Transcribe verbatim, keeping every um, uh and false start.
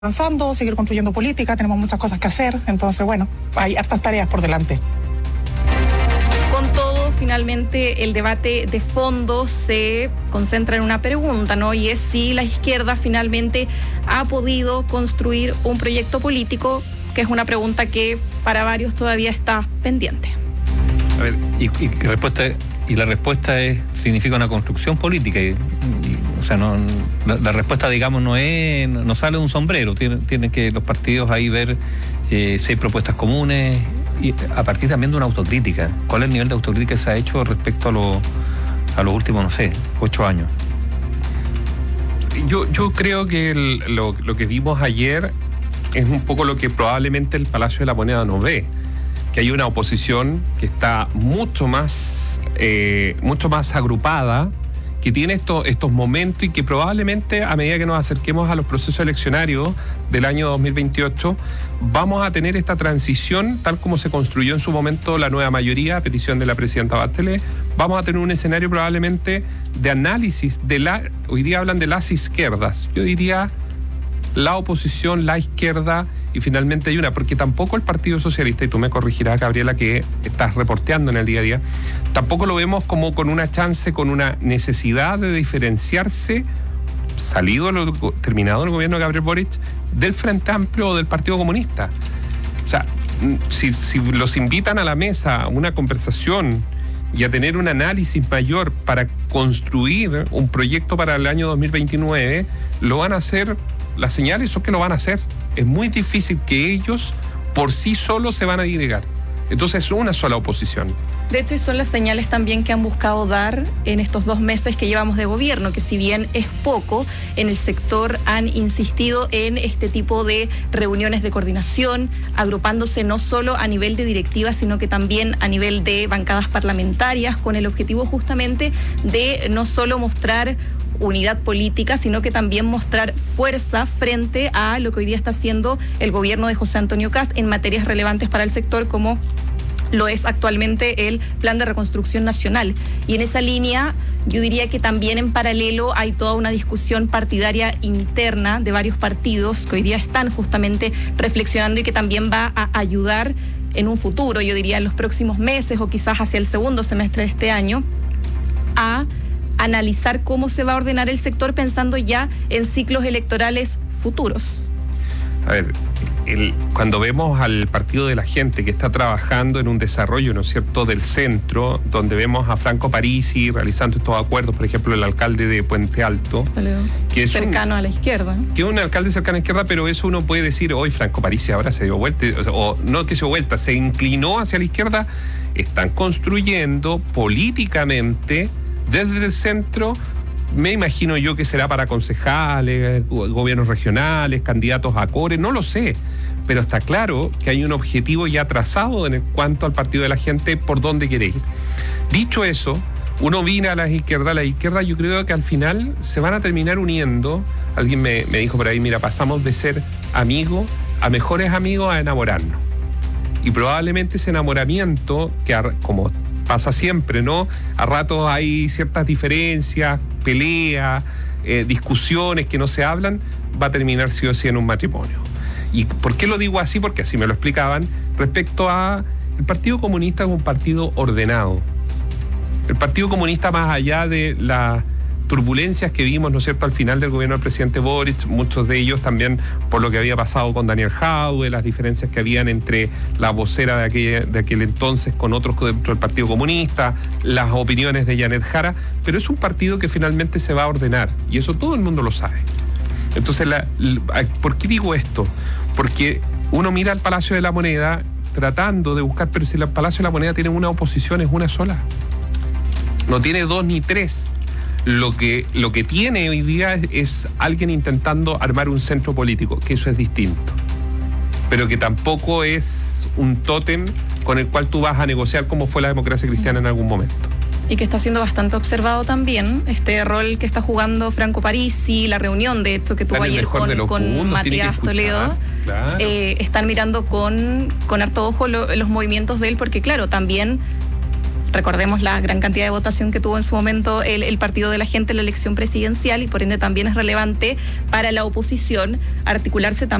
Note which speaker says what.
Speaker 1: avanzando, seguir construyendo política, tenemos muchas cosas que hacer, entonces bueno, hay hartas tareas por delante.
Speaker 2: Con todo, finalmente el debate de fondo se concentra en una pregunta, ¿no? Y es si la izquierda finalmente ha podido construir un proyecto político, que es una pregunta que para varios todavía está pendiente.
Speaker 3: A ver, y, y, respuesta, y la respuesta es, significa una construcción política. Y, y, o sea, no, la, la respuesta, digamos, no es, no sale de un sombrero. Tienen tiene que los partidos ahí ver eh, si hay propuestas comunes, y a partir también de una autocrítica. ¿Cuál es el nivel de autocrítica que se ha hecho respecto a, lo, a los últimos, no sé, ocho años?
Speaker 4: Yo, yo creo que el, lo, lo que vimos ayer es un poco lo que probablemente el Palacio de la Moneda no ve, que hay una oposición que está mucho más, eh, mucho más agrupada, que tiene estos, estos momentos y que probablemente a medida que nos acerquemos a los procesos eleccionarios del año dos mil veintiocho, vamos a tener esta transición tal como se construyó en su momento la nueva mayoría a petición de la presidenta Bachelet. Vamos a tener un escenario probablemente de análisis de la, hoy día hablan de las izquierdas, yo diría la oposición, la izquierda, y finalmente hay una, porque tampoco el Partido Socialista, y tú me corregirás, Gabriela, que estás reporteando en el día a día, tampoco lo vemos como con una chance, con una necesidad de diferenciarse, salido, lo, terminado el gobierno de Gabriel Boric, del Frente Amplio o del Partido Comunista. O sea, si, si los invitan a la mesa a una conversación y a tener un análisis mayor para construir un proyecto para el año dos mil veintinueve, lo van a hacer. Las señales son que lo van a hacer. Es muy difícil que ellos por sí solos se van a disgregar. Entonces es una sola oposición.
Speaker 2: De hecho, y son las señales también que han buscado dar en estos dos meses que llevamos de gobierno, que si bien es poco, en el sector han insistido en este tipo de reuniones de coordinación, agrupándose no solo a nivel de directivas, sino que también a nivel de bancadas parlamentarias, con el objetivo justamente de no solo mostrar unidad política, sino que también mostrar fuerza frente a lo que hoy día está haciendo el gobierno de José Antonio Kast en materias relevantes para el sector, como lo es actualmente el Plan de Reconstrucción Nacional. Y en esa línea, yo diría que también en paralelo hay toda una discusión partidaria interna de varios partidos que hoy día están justamente reflexionando y que también va a ayudar en un futuro, yo diría en los próximos meses o quizás hacia el segundo semestre de este año, a analizar cómo se va a ordenar el sector pensando ya en ciclos electorales futuros.
Speaker 4: A ver, el, cuando vemos al Partido de la Gente que está trabajando en un desarrollo, ¿no es cierto?, del centro, donde vemos a Franco Parisi realizando estos acuerdos, por ejemplo, el alcalde de Puente Alto,
Speaker 2: que es cercano un, a la izquierda.
Speaker 4: Que es un alcalde cercano a la izquierda, pero eso uno puede decir, hoy Franco Parisi ahora se dio vuelta, o, o no que se dio vuelta, se inclinó hacia la izquierda. Están construyendo políticamente desde el centro, me imagino yo que será para concejales, gobiernos regionales, candidatos a core, no lo sé, pero está claro que hay un objetivo ya trazado en cuanto al Partido de la Gente por dónde quiere ir. Dicho eso, uno viene a la izquierda, a la izquierda yo creo que al final se van a terminar uniendo. Alguien me, me dijo por ahí, mira, pasamos de ser amigos a mejores amigos a enamorarnos. Y probablemente ese enamoramiento, que como pasa siempre, ¿no? A ratos hay ciertas diferencias, peleas, eh, discusiones que no se hablan, va a terminar sí o sí en un matrimonio. ¿Y por qué lo digo así? Porque así me lo explicaban respecto a el Partido Comunista como un partido ordenado. El Partido Comunista, más allá de las turbulencias que vimos, ¿no es cierto?, al final del gobierno del presidente Boric, muchos de ellos también por lo que había pasado con Daniel Jadwe, las diferencias que habían entre la vocera de aquel, de aquel entonces con otros dentro del Partido Comunista, las opiniones de Janet Jara, pero es un partido que finalmente se va a ordenar, y eso todo el mundo lo sabe. Entonces, la, la, ¿por qué digo esto? Porque uno mira al Palacio de la Moneda tratando de buscar, pero si el Palacio de la Moneda tiene una oposición, es una sola. No tiene dos ni tres. Lo que, lo que tiene hoy día es, es alguien intentando armar un centro político, que eso es distinto, pero que tampoco es un tótem con el cual tú vas a negociar como fue la democracia cristiana en algún momento.
Speaker 2: Y que está siendo bastante observado también, este rol que está jugando Franco Parisi, la reunión de hecho que tuvo ayer con, con Matías Toledo. Claro. Eh, están mirando con, con harto ojo lo, los movimientos de él, porque claro, también recordemos la gran cantidad de votación que tuvo en su momento el, el Partido de la Gente en la elección presidencial y por ende también es relevante para la oposición articularse también